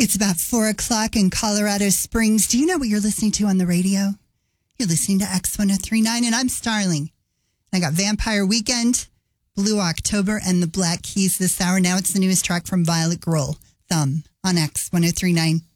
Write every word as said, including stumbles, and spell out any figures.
It's about four o'clock in Colorado Springs. Do you know what you're listening to on the radio? You're listening to X one oh three point nine, and I'm Starling. I got Vampire Weekend, Blue October, and the Black Keys this hour. Now it's the newest track from Violet Grohl, Thumb, on X one oh three point nine.